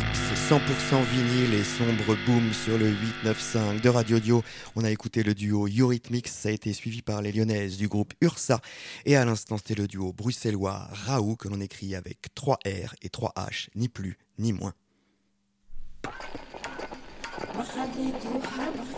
100% vinyle et sombre boom sur le 895 de Radio Dio. On a écouté le duo Eurythmics, ça a été suivi par les Lyonnaises du groupe Ursa. Et à l'instant, c'était le duo bruxellois Raoult que l'on écrit avec 3 R et 3 H, ni plus ni moins.